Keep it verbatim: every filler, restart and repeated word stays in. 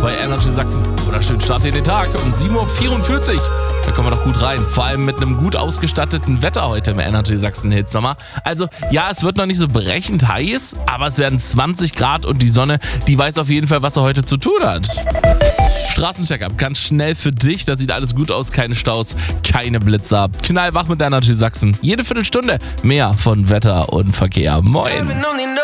bei Energy Sachsen. Wunderschön, start in den Tag um sieben Uhr vierundvierzig. Da kommen wir doch gut rein. Vor allem mit einem gut ausgestatteten Wetter heute im Energy Sachsen Hitsommer. Also ja, es wird noch nicht so brechend heiß, aber es werden zwanzig Grad und die Sonne, die weiß auf jeden Fall, was er heute zu tun hat. Straßencheckup, ganz schnell für dich. Da sieht alles gut aus, keine Staus, keine Blitzer. Knallwach mit Energy Sachsen. Jede Viertelstunde mehr von Wetter und Verkehr. Moin.